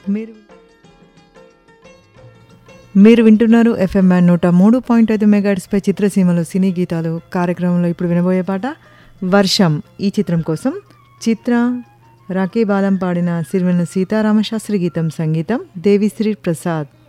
మీరు మీరు వింటున్నారు ఎఫ్ఎం 103.5 మెగాహెర్ట్జ్పై చిత్రసీమలో సినీ గీతాలు కార్యక్రమంలో ఇప్పుడు వినబోయే పాట వర్షం. ఈ చిత్రం కోసం చిత్ర రాఖీ బాలం పాడిన సిరివెన్నెల సీతారామశాస్త్రి గీతం, సంగీతం దేవిశ్రీ ప్రసాద్.